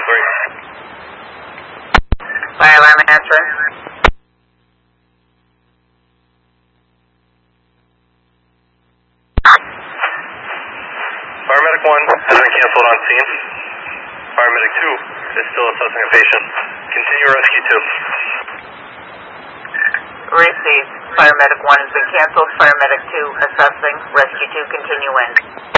Fire alarm answering. Paramedic 1 has been canceled on scene. Paramedic 2 is still assessing a patient. Continue rescue 2. Received. Paramedic 1 has been canceled. Paramedic 2 assessing. Rescue 2 continue in.